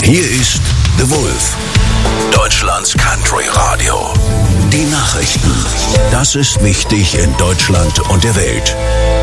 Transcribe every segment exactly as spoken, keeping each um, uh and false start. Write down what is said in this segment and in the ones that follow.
Hier ist The Wolf, Deutschlands Country Radio. Die Nachrichten. Das ist wichtig in Deutschland und der Welt.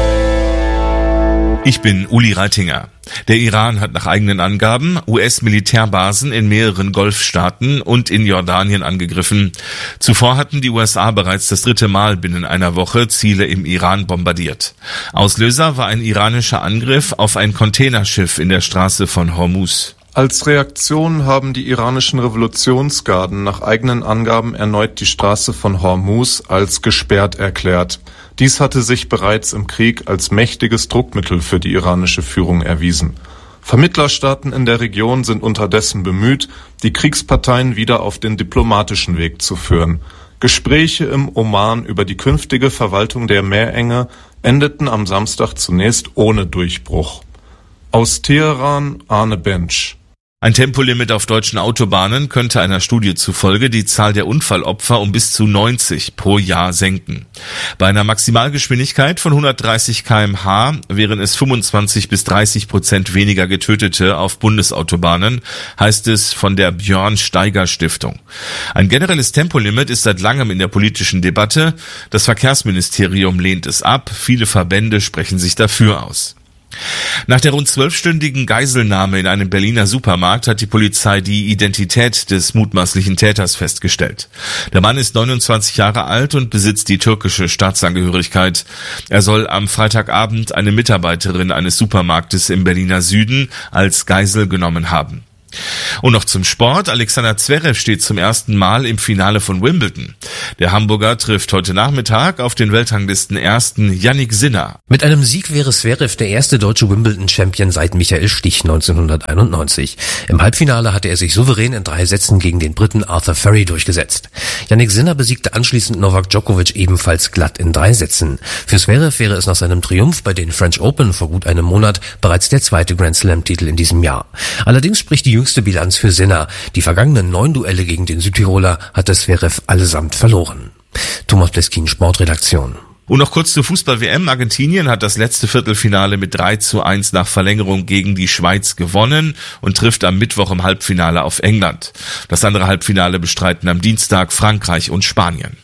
Ich bin Uli Reitinger. Der Iran hat nach eigenen Angaben U S-Militärbasen in mehreren Golfstaaten und in Jordanien angegriffen. Zuvor hatten die U S A bereits das dritte Mal binnen einer Woche Ziele im Iran bombardiert. Auslöser war ein iranischer Angriff auf ein Containerschiff in der Straße von Hormuz. Als Reaktion haben die iranischen Revolutionsgarden nach eigenen Angaben erneut die Straße von Hormuz als gesperrt erklärt. Dies hatte sich bereits im Krieg als mächtiges Druckmittel für die iranische Führung erwiesen. Vermittlerstaaten in der Region sind unterdessen bemüht, die Kriegsparteien wieder auf den diplomatischen Weg zu führen. Gespräche im Oman über die künftige Verwaltung der Meerenge endeten am Samstag zunächst ohne Durchbruch. Aus Teheran, Arne Bench. Ein Tempolimit auf deutschen Autobahnen könnte einer Studie zufolge die Zahl der Unfallopfer um bis zu neunzig pro Jahr senken. Bei einer Maximalgeschwindigkeit von hundertdreißig Kilometer pro Stunde wären es fünfundzwanzig bis dreißig Prozent weniger Getötete auf Bundesautobahnen, heißt es von der Björn Steiger Stiftung. Ein generelles Tempolimit ist seit langem in der politischen Debatte. Das Verkehrsministerium lehnt es ab. Viele Verbände sprechen sich dafür aus. Nach der rund zwölfstündigen Geiselnahme in einem Berliner Supermarkt hat die Polizei die Identität des mutmaßlichen Täters festgestellt. Der Mann ist neunundzwanzig Jahre alt und besitzt die türkische Staatsangehörigkeit. Er soll am Freitagabend eine Mitarbeiterin eines Supermarktes im Berliner Süden als Geisel genommen haben. Und noch zum Sport. Alexander Zverev steht zum ersten Mal im Finale von Wimbledon. Der Hamburger trifft heute Nachmittag auf den Weltranglisten ersten Jannik Sinner. Mit einem Sieg wäre Zverev der erste deutsche Wimbledon-Champion seit Michael Stich neunzehnhunderteinundneunzig. Im Halbfinale hatte er sich souverän in drei Sätzen gegen den Briten Arthur Ferry durchgesetzt. Jannik Sinner besiegte anschließend Novak Djokovic ebenfalls glatt in drei Sätzen. Für Zverev wäre es nach seinem Triumph bei den French Open vor gut einem Monat bereits der zweite Grand-Slam-Titel in diesem Jahr. Allerdings spricht die jüngste Bilanz für Sinner. Die vergangenen neun Duelle gegen den Südtiroler hatte Zverev allesamt verloren. Thomas Pleskin, Sportredaktion. Und noch kurz zur Fußball-W M. Argentinien hat das letzte Viertelfinale mit drei zu eins nach Verlängerung gegen die Schweiz gewonnen und trifft am Mittwoch im Halbfinale auf England. Das andere Halbfinale bestreiten am Dienstag Frankreich und Spanien.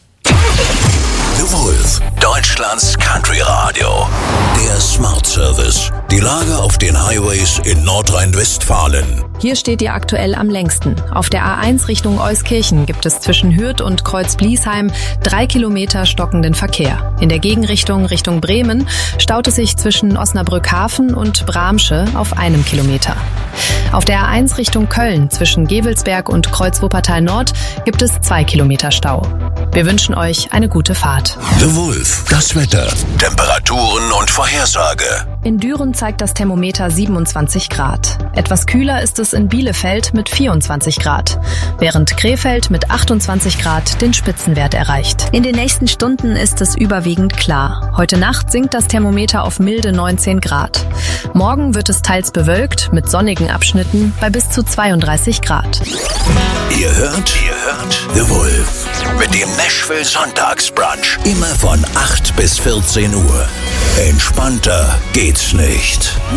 The Wolf, Deutschlands Country Radio. Der Smart Service. Die Lage auf den Highways in Nordrhein-Westfalen. Hier steht ihr aktuell am längsten. Auf der A eins Richtung Euskirchen gibt es zwischen Hürth und Kreuz-Bliesheim drei Kilometer stockenden Verkehr. In der Gegenrichtung Richtung Bremen staut es sich zwischen Osnabrück-Hafen und Bramsche auf einem Kilometer. Auf der A eins Richtung Köln zwischen Gevelsberg und Kreuz-Wuppertal-Nord gibt es zwei Kilometer Stau. Wir wünschen euch eine gute Fahrt. The Wolf, das Wetter, Temperaturen und Vorhersage. In Düren zeigt das Thermometer siebenundzwanzig Grad. Etwas kühler ist es in Bielefeld mit vierundzwanzig Grad, während Krefeld mit achtundzwanzig Grad den Spitzenwert erreicht. In den nächsten Stunden ist es überwiegend klar. Heute Nacht sinkt das Thermometer auf milde neunzehn Grad. Morgen wird es teils bewölkt mit sonnigen Abschnitten bei bis zu zweiunddreißig Grad. Ihr hört, ihr hört The Wolf mit dem Nashville Sonntagsbrunch. Immer von acht bis vierzehn Uhr. Entspannter geht's nicht.